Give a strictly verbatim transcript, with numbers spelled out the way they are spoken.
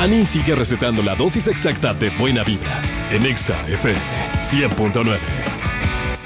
Ani sigue recetando la dosis exacta de buena vibra, en Exa F M cien punto nueve.